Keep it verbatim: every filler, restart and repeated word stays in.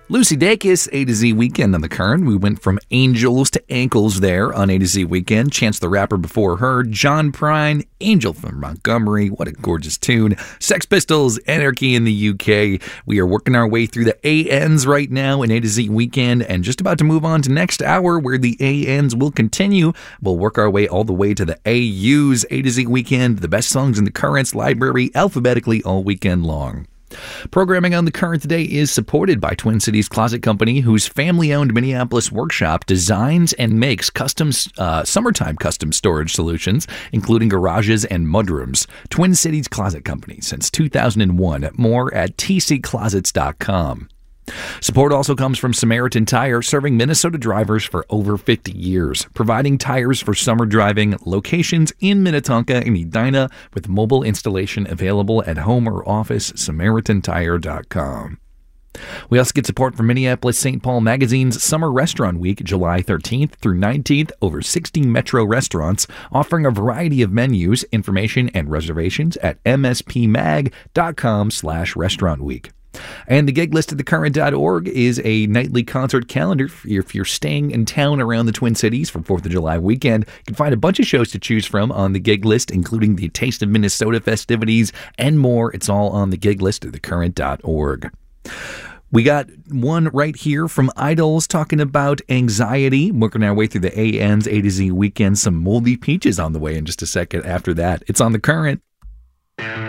Lucy Dacus, A to Z Weekend on the Current. We went from angels to ankles there on A to Z Weekend. Chance the Rapper before her. John Prine, Angel from Montgomery. What a gorgeous tune. Sex Pistols, Anarchy in the U K. We are working our way through the A Ns right now in A to Z Weekend and just about to move on to next hour where the A Ns will continue. We'll work our way all the way to the A Us. A to Z Weekend, the best songs in the Currents library alphabetically all weekend long. Programming on The Current today is supported by Twin Cities Closet Company, whose family-owned Minneapolis workshop designs and makes custom uh, summertime custom storage solutions, including garages and mudrooms. Twin Cities Closet Company since two thousand one. More at t c closets dot com. Support also comes from Samaritan Tire, serving Minnesota drivers for over fifty years, providing tires for summer driving, locations in Minnetonka and Edina, with mobile installation available at home or office, samaritan tire dot com. We also get support from Minneapolis Saint Paul Magazine's Summer Restaurant Week, July thirteenth through nineteenth, over sixty metro restaurants, offering a variety of menus, information, and reservations at m s p mag dot com slash restaurant week. And the gig list at the current dot org is a nightly concert calendar. If you're staying in town around the Twin Cities for fourth of July weekend, you can find a bunch of shows to choose from on the gig list, including the Taste of Minnesota festivities and more. It's all on the gig list at the current dot org. We got one right here from Idols talking about anxiety. Working our way through the A Ns, A to Z Weekend. Some Moldy Peaches on the way in just a second after that. It's on The Current.